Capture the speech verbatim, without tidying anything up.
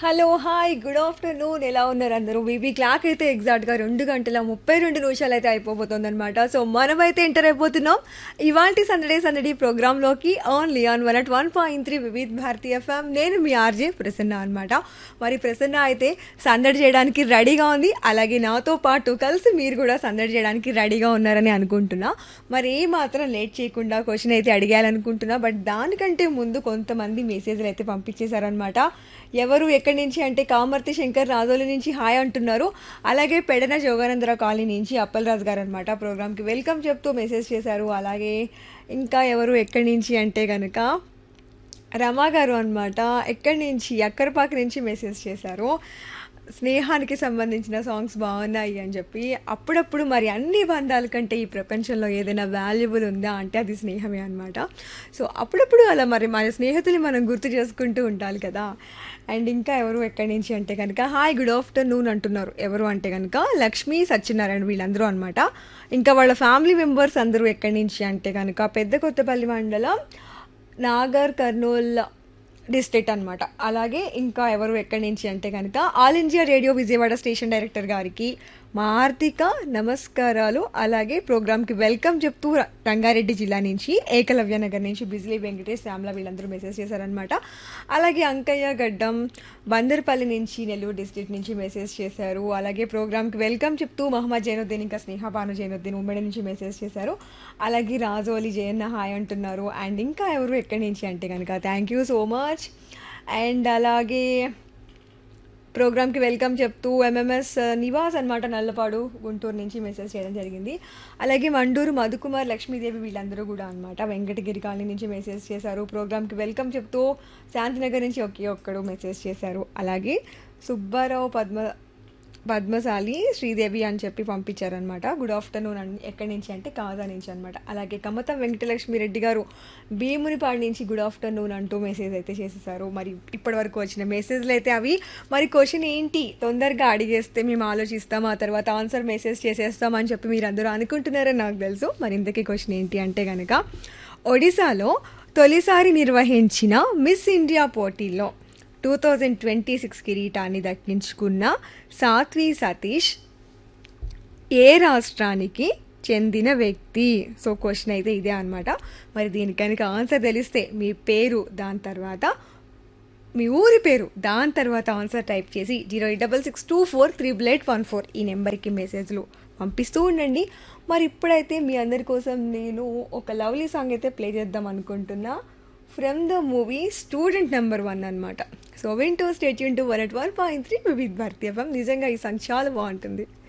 Hello hi good afternoon ఎలా ఉన్నారు అందరూ బీబీ క్లాక్ అయితే ఎగ్జాక్ట్గా రెండు గంటల ముప్పై రెండు నిమిషాలు అయితే అయిపోతుంది అనమాట. సో మనమైతే ఎంటర్ అయిపోతున్నాం ఇవాల్టి సందడే సందడి ప్రోగ్రాంలోకి only on one at one point three Vividh Bharati FM. నేను మీ ఆర్జే ప్రసన్న అనమాట. మరి ప్రసన్న అయితే సందడి చేయడానికి రెడీగా ఉంది, అలాగే నాతో పాటు కలిసి మీరు కూడా సందడి చేయడానికి రెడీగా ఉన్నారని అనుకుంటున్నా. మరి ఏ మాత్రం లేట్ చేయకుండా క్వశ్చన్ అయితే అడిగాలనుకుంటున్నా, బట్ దానికంటే ముందు కొంతమంది మెసేజ్లు అయితే పంపించేశారనమాట. ఎవరు ఎక్కడి నుంచి అంటే కామర్తి శంకర్ రాజోలి నుంచి హాయ్ అంటున్నారు. అలాగే పెడన జోగానందరావు కాలనీ నుంచి అప్పలరాజు గారు అనమాట ప్రోగ్రామ్కి వెల్కమ్ చెప్తూ మెసేజ్ చేశారు. అలాగే ఇంకా ఎవరు ఎక్కడి నుంచి అంటే కనుక రమా గారు అనమాట ఎక్కడి నుంచి అక్కరపాక నుంచి మెసేజ్ చేశారు. స్నేహానికి సంబంధించిన సాంగ్స్ బాగున్నాయి అని చెప్పి. అప్పుడప్పుడు మరి అన్ని బంధాల కంటే ఈ ప్రపంచంలో ఏదైనా వాల్యుబుల్ ఉందా అంటే అది స్నేహమే అనమాట. సో అప్పుడప్పుడు అలా మరి మన స్నేహితులు మనం గుర్తు చేసుకుంటూ ఉండాలి కదా. అండ్ ఇంకా ఎవరు ఎక్కడి నుంచి అంటే కనుక హాయ్ గుడ్ ఆఫ్టర్నూన్ అంటున్నారు. ఎవరు అంటే కనుక లక్ష్మీ సత్యనారాయణ వీళ్ళందరూ అనమాట. ఇంకా వాళ్ళ ఫ్యామిలీ మెంబర్స్ అందరూ ఎక్కడి నుంచి అంటే కనుక పెద్ద కొత్తపల్లి మండలం నాగర్ కర్నూల్ డిస్ట్రిక్ట్ అనమాట. అలాగే ఇంకా ఎవరు ఎక్కడి నుంచి అంటే కనుక all India radio Vijayawada station director గారికి మా ఆర్థిక నమస్కారాలు. అలాగే ప్రోగ్రామ్కి వెల్కమ్ చెప్తూ రంగారెడ్డి జిల్లా నుంచి ఏకలవ్య నగర్ నుంచి బిజిలీ వెంకటేష్ శ్యామ్ల వీళ్ళందరూ మెసేజ్ చేశారనమాట. అలాగే అంకయ్య గడ్డం బందర్పల్లి నుంచి నెల్లూరు డిస్ట్రిక్ట్ నుంచి మెసేజ్ చేశారు. అలాగే ప్రోగ్రామ్కి వెల్కమ్ చెప్తూ మహమ్మద్ జైనుద్దీన్ ఇంకా స్నేహ భాను జైనుద్దీన్ ఉమ్మడి నుంచి మెసేజ్ చేశారు. అలాగే రాజోలి జయన్న హాయ్ అంటున్నారు. అండ్ ఇంకా ఎవరు ఎక్కడి నుంచి అంటే కనుక thank you so much. And అలాగే ప్రోగ్రామ్కి వెల్కమ్ చెప్తూ ఎంఎంఎస్ నివాస్ అనమాట నల్లపాడు గుంటూరు నుంచి మెసేజ్ చేయడం జరిగింది. అలాగే మండూరు మధుకుమార్ లక్ష్మీదేవి వీళ్ళందరూ కూడా అనమాట వెంకటగిరి కాలనీ నుంచి మెసేజ్ చేశారు. ప్రోగ్రామ్కి వెల్కమ్ చెప్తూ శాంతినగర్ నుంచి ఒకే ఒక్కడు మెసేజ్ చేశారు. అలాగే సుబ్బారావు పద్మ పద్మశాలి శ్రీదేవి అని చెప్పి పంపించారనమాట. గుడ్ ఆఫ్టర్నూన్ అని ఎక్కడి నుంచి అంటే కాజా నుంచి అనమాట. అలాగే కమతం వెంకటలక్ష్మి రెడ్డి గారు భీమునిపాడు నుంచి గుడ్ ఆఫ్టర్నూన్ అంటూ మెసేజ్ అయితే చేసేసారు. మరి ఇప్పటి వరకు వచ్చిన మెసేజ్లు అయితే అవి. మరి క్వశ్చన్ ఏంటి తొందరగా అడిగేస్తే మేము ఆలోచిస్తాం, ఆ తర్వాత ఆన్సర్ మెసేజ్ చేసేస్తాం అని చెప్పి మీరు అందరూ అనుకుంటున్నారని నాకు తెలుసు. మరి ఇంతకీ క్వశ్చన్ ఏంటి అంటే కనుక ఒడిశాలో తొలిసారి నిర్వహించిన మిస్ ఇండియా పోటీల్లో టూ థౌజండ్ ట్వంటీ సిక్స్ కిరీటాన్ని దక్కించుకున్న సాత్వి సతీష్ ఏ రాష్ట్రానికి చెందిన వ్యక్తి? సో క్వశ్చన్ అయితే ఇదే అనమాట. మరి దీనికి కనుక ఆన్సర్ తెలిస్తే మీ పేరు దాని తర్వాత మీ ఊరి పేరు దాని తర్వాత ఆన్సర్ టైప్ చేసి zero eight double six two four triple eight one four ఈ నెంబర్కి మెసేజ్లు పంపిస్తూ ఉండండి. మరి ఇప్పుడైతే మీ అందరి కోసం నేను ఒక లవ్లీ సాంగ్ అయితే ప్లే చేద్దాం అనుకుంటున్నా. From the movie student number one అనమాట. సో వింటూ state Yoon to one at one point three Vividh Bharati FM. నిజంగా ఈ సాంగ్ చాలా బాగుంటుంది.